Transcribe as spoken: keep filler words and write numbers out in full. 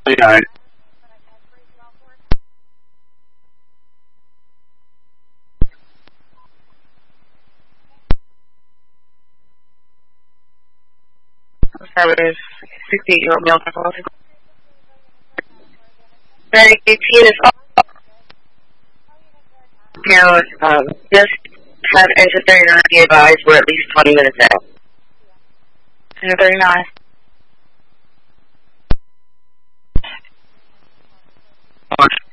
thirty-nine. Service, sixty-eight-year-old male psychologist. Very eighteen is up. Now, um, just have exit thirty-nine be advised we're at least twenty minutes out. Exit thirty-nine. Launch.